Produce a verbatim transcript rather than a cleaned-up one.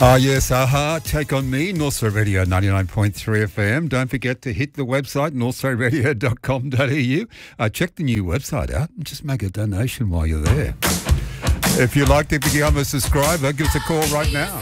Ah, yes, aha, Take On Me, Northside Radio ninety-nine point three F M. Don't forget to hit the website, northside radio dot com dot a u. Uh, check the new website out and just make a donation while you're there. If you'd like to become a subscriber, give us a call right now.